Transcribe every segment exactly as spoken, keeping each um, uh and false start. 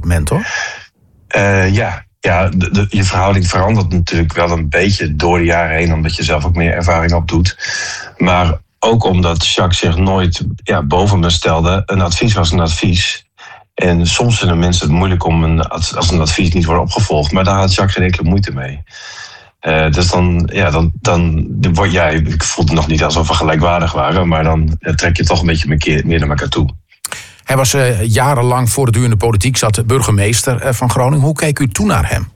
mentor? Uh, ja, ja de, de, je verhouding verandert natuurlijk wel een beetje door de jaren heen, omdat je zelf ook meer ervaring opdoet. Maar ook omdat Jacques zich nooit ja, boven me stelde. Een advies was een advies. En soms vinden mensen het moeilijk om een, als een advies niet wordt opgevolgd. Maar daar had Jacques geen enkele moeite mee. Uh, dus dan, ja, dan, dan word jij, ja, ik voelde nog niet alsof we gelijkwaardig waren, maar dan ja, trek je toch een beetje meer, meer naar elkaar toe. Hij was uh, jarenlang voor de u in de politiek zat, burgemeester uh, van Groningen. Hoe keek u toen naar hem?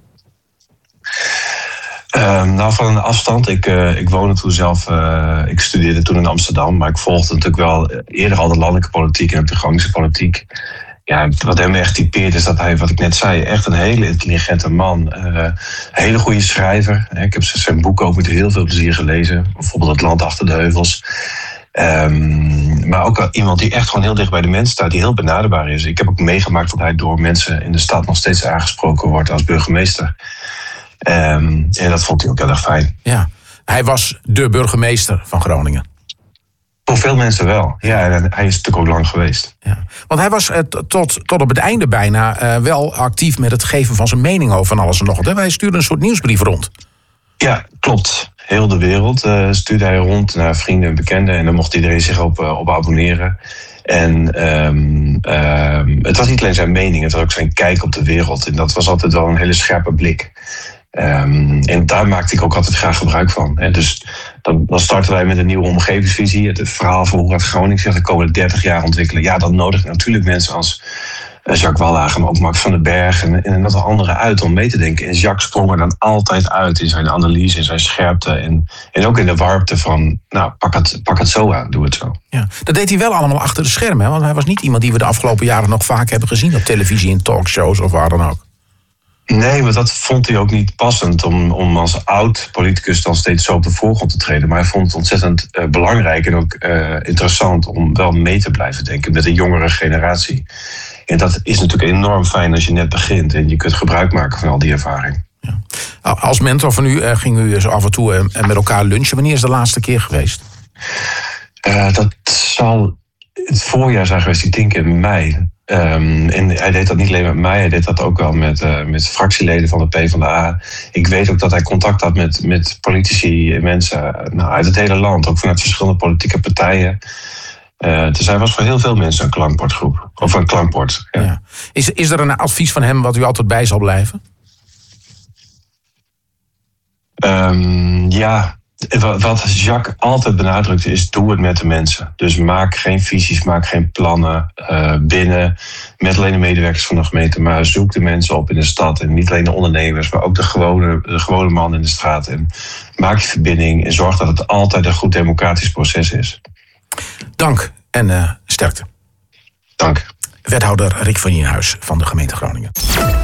Uh, nou, van een afstand. Ik, uh, ik woonde toen zelf, uh, ik studeerde toen in Amsterdam, maar ik volgde natuurlijk wel eerder al de landelijke politiek en ook de Groningse politiek. Ja, wat hem echt typeert is dat hij, wat ik net zei, echt een hele intelligente man. Uh, een hele goede schrijver. Ik heb zijn boek ook met heel veel plezier gelezen. Bijvoorbeeld Het Land Achter de Heuvels. Um, maar ook iemand die echt gewoon heel dicht bij de mens staat, die heel benaderbaar is. Ik heb ook meegemaakt dat hij door mensen in de stad nog steeds aangesproken wordt als burgemeester. Um, en dat vond hij ook heel erg fijn. Ja, hij was de burgemeester van Groningen. Voor veel mensen wel. Ja, en hij is natuurlijk ook lang geweest. Ja. Want hij was uh, tot, tot op het einde bijna uh, wel actief met het geven van zijn mening over van alles en nog wat. Hij stuurde een soort nieuwsbrief rond. Ja, klopt. Heel de wereld uh, stuurde hij rond naar vrienden en bekenden. En dan mocht iedereen zich op, uh, op abonneren. En um, um, het was niet alleen zijn mening, het was ook zijn kijk op de wereld. En dat was altijd wel een hele scherpe blik. Um, en daar maakte ik ook altijd graag gebruik van. Hè. Dus dan, dan starten wij met een nieuwe omgevingsvisie. Het verhaal van hoe gaat Groningen zich de komende dertig jaar ontwikkelen. Ja, dan nodig ik natuurlijk mensen als Jacques Wallhagen, maar ook Max van den Berg en, en een aantal anderen uit om mee te denken. En Jacques sprong er dan altijd uit in zijn analyse, in zijn scherpte en, en ook in de warmte van, nou, pak het, pak het zo aan, doe het zo. Ja, dat deed hij wel allemaal achter de schermen, hè? Want hij was niet iemand die we de afgelopen jaren nog vaak hebben gezien op televisie, in talkshows of waar dan ook. Nee, maar dat vond hij ook niet passend om, om als oud-politicus dan steeds zo op de voorgrond te treden. Maar hij vond het ontzettend uh, belangrijk en ook uh, interessant om wel mee te blijven denken met een jongere generatie. En dat is natuurlijk enorm fijn als je net begint en je kunt gebruik maken van al die ervaring. Ja. Als mentor van u uh, ging u zo af en toe uh, met elkaar lunchen. Wanneer is de laatste keer geweest? Uh, dat zal het voorjaar zijn geweest, ik denk in mei. Um, en hij deed dat niet alleen met mij, hij deed dat ook wel met, uh, met fractieleden van de PvdA. Ik weet ook dat hij contact had met, met politici en mensen nou, uit het hele land, ook vanuit verschillende politieke partijen. Uh, dus hij was voor heel veel mensen een klankbordgroep. Of een klankbord. Ja. Ja. Is, is er een advies van hem wat u altijd bij zal blijven? Um, ja, wat Jacques altijd benadrukte is, doe het met de mensen. Dus maak geen visies, maak geen plannen uh, binnen met alleen de medewerkers van de gemeente, maar zoek de mensen op in de stad. En niet alleen de ondernemers, maar ook de gewone, de gewone man in de straat. En maak je verbinding en zorg dat het altijd een goed democratisch proces is. Dank en uh, sterkte. Dank. Wethouder Rick van Nienhuis van de gemeente Groningen.